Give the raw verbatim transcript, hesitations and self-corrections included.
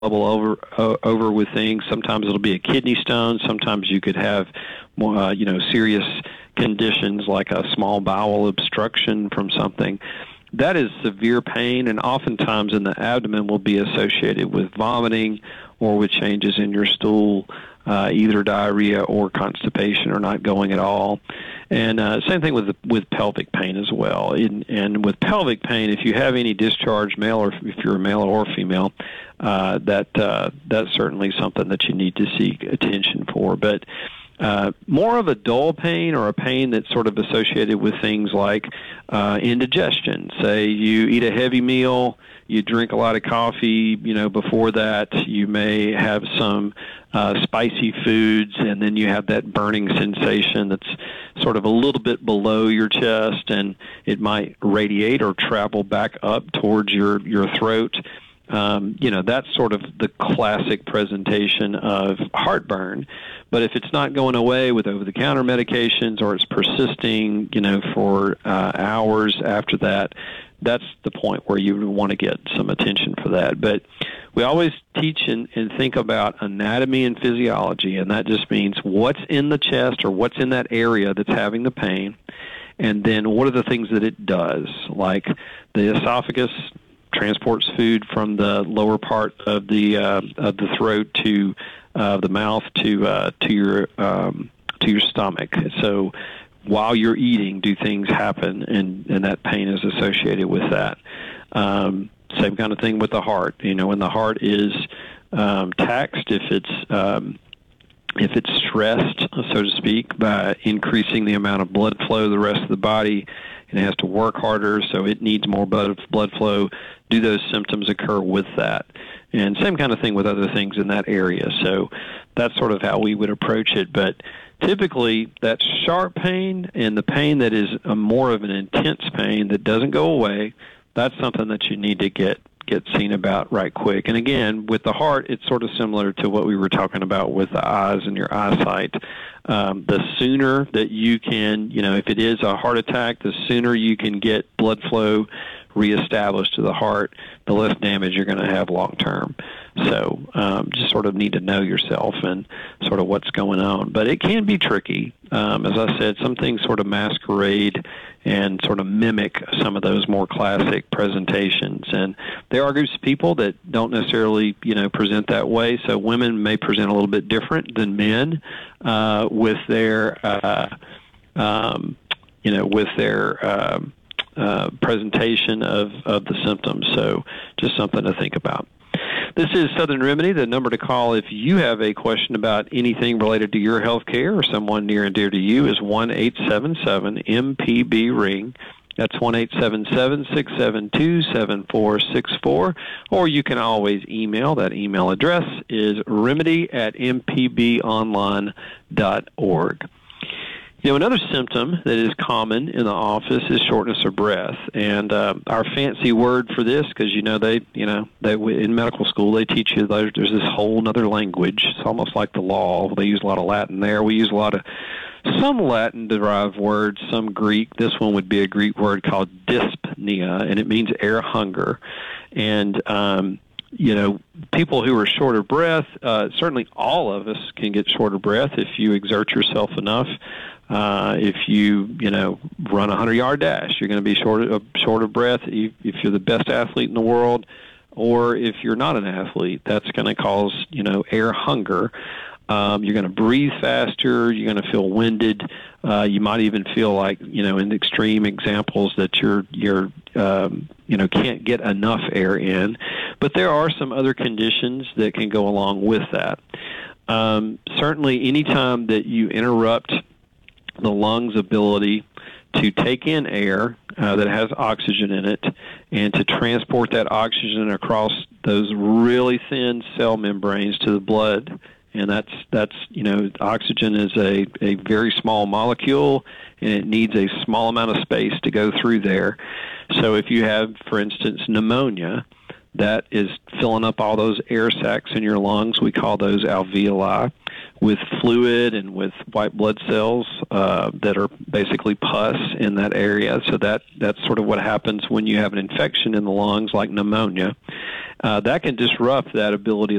bubble over uh, over with things. Sometimes it'll be a kidney stone. Sometimes you could have more, uh, you know, serious conditions like a small bowel obstruction from something. That is severe pain, and oftentimes in the abdomen will be associated with vomiting or with changes in your stool, uh, either diarrhea or constipation or not going at all. And uh, same thing with the, with pelvic pain as well. In, and with pelvic pain, if you have any discharge, male or if you're a male or female, uh, that uh, that's certainly something that you need to seek attention for. But Uh, more of a dull pain or a pain that's sort of associated with things like uh, indigestion. Say you eat a heavy meal, you drink a lot of coffee, you know, before that you may have some uh, spicy foods, and then you have that burning sensation that's sort of a little bit below your chest, and it might radiate or travel back up towards your, your throat. Um, you know, that's sort of the classic presentation of heartburn. But if it's not going away with over-the-counter medications or it's persisting, you know, for uh, hours after that, that's the point where you would want to get some attention for that. But we always teach and, and think about anatomy and physiology, and that just means what's in the chest or what's in that area that's having the pain, and then what are the things that it does, like the esophagus transports food from the lower part of the uh, of the throat to uh, the mouth to uh, to your um, to your stomach. So while you're eating, do things happen, and, and that pain is associated with that. Um, same kind of thing with the heart. You know, when the heart is um, taxed, if it's um, if it's stressed, so to speak, by increasing the amount of blood flow to the rest of the body, and it has to work harder, so it needs more blood blood flow. Do those symptoms occur with that? And same kind of thing with other things in that area. So that's sort of how we would approach it. But typically, that sharp pain and the pain that is a more of an intense pain that doesn't go away, that's something that you need to get get seen about right quick. And again, with the heart, it's sort of similar to what we were talking about with the eyes and your eyesight. Um, the sooner that you can, you know, if it is a heart attack, the sooner you can get blood flow reestablished to the heart, the less damage you're going to have long term. So um, just sort of need to know yourself and sort of what's going on. But it can be tricky. Um, as I said, some things sort of masquerade and sort of mimic some of those more classic presentations. And there are groups of people that don't necessarily, you know, present that way. So women may present a little bit different than men uh, with their, uh, um, you know, with their uh, uh, presentation of, of the symptoms. So just something to think about. This is Southern Remedy. The number to call if you have a question about anything related to your health care or someone near and dear to you is one eight seven seven M P B ring. That's one eight seven seven, six seven two, seven four six four. Or you can always email. That email address is remedy at m p b online dot org. You know, another symptom that is common in the office is shortness of breath, and uh, our fancy word for this, because you know they, you know, they in medical school they teach you there's, there's this whole other language. It's almost like the law. They use a lot of Latin there. We use a lot of some Latin-derived words, some Greek. This one would be a Greek word called dyspnea, and it means air hunger. And um, you know, people who are short of breath, uh, certainly all of us can get short of breath if you exert yourself enough. Uh, if you, you know, run a hundred-yard dash, you're going to be short of, short of breath. If you're the best athlete in the world, or if you're not an athlete, that's going to cause, you know, air hunger. Um, you're going to breathe faster. You're going to feel winded. Uh, you might even feel like, you know, in extreme examples that you're, you're, um, you know, can't get enough air in. But there are some other conditions that can go along with that. Um, certainly, anytime that you interrupt the lungs' ability to take in air uh, that has oxygen in it and to transport that oxygen across those really thin cell membranes to the blood. And that's, that's you know, oxygen is a, a very small molecule, and it needs a small amount of space to go through there. So if you have, for instance, pneumonia, that is filling up all those air sacs in your lungs. We call those alveoli. with fluid and with white blood cells uh, that are basically pus in that area. So that that's sort of what happens when you have an infection in the lungs, like pneumonia. Uh, that can disrupt that ability